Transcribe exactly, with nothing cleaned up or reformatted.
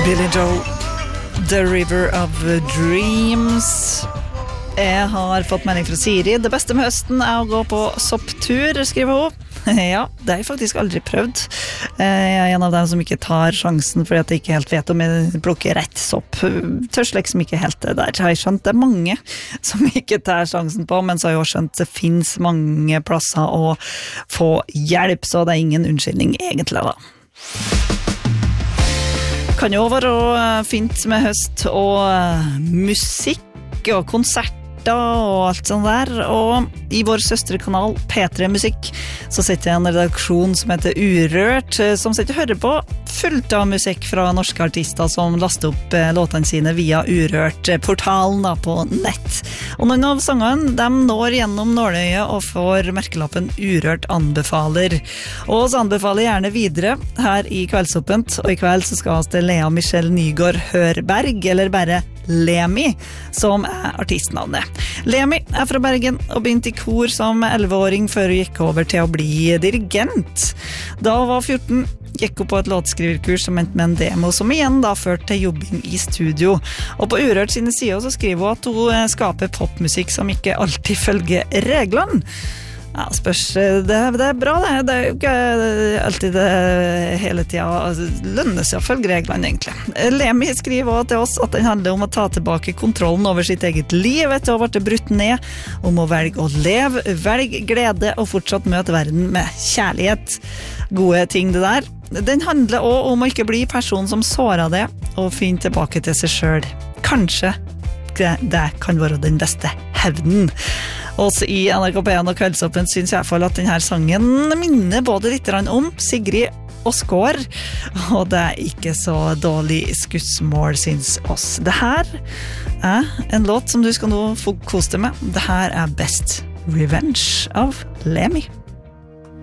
Billy Joel, The River of Dreams. Jeg har fått melding fra Siri. Det beste med høsten er å gå på sopptur, skriver hun. Ja, det har jeg faktisk aldri prøvd. Jeg er en av dem som ikke tar sjansen fordi at jeg ikke helt vet om jeg plukker rett sopp. Tørs liksom ikke helt det der. Har jeg skjønt det er mange som ikke tar sjansen på, men så har jeg også skjønt det finnes mange plasser å få hjelp, så det er ingen unnskyldning egentlig da. Kan jo være fint med høst og musikk og konsert og alt sånt der, og i vår søstrekanal P tre Musikk så sitter jeg en redaksjon som heter Urørt, som sitter og hører på fullt av musikk fra norske artister som laster opp låtene sine via Urørt-portalen da, på nett. Og noen av sangene, de når gjennom nåløyet og får merkelappen Urørt anbefaler. Og så anbefaler jeg gjerne videre her i Kveldsåpent, og i kveld så skal vi til Lea Michelle Nygaard Hørberg, eller bare Lemi, som er artistnavnet. Lemi er fra Bergen og begynte i kor som elleveåring før hun gikk over til å bli dirigent. Da hun var fjorten, gikk hun på et låtskriverkurs som endte med en demo, som igjen da førte til jobbing i studio. Og på Urørt sine sider så skriver hun at hun skaper popmusikk som ikke alltid følger reglene. Ja, spørs, det, det er bra det, det er jo ikke alltid det hele tiden lønner seg å følge reglene egentlig. Lemi skriver også til oss at den handler om å ta tilbake kontrollen over sitt eget liv etter å ha vært brutt ned, om å velge å leve, velge glede og fortsatt møte verden med kjærlighet. Gode ting det der. Den handler også om å ikke bli person som sårer det, og finne tilbake til seg selv. Kanskje det, det kan være den beste hevnen. Også i N R K P en og Kveldsåpen synes jeg i hvert fall at denne sangen minner både litt om Sigrid og Skår, og det er ikke så dårlig skussmål synes oss. Det her er en låt som du skal nå få kose deg med. Det her er Best Revenge av Lemi.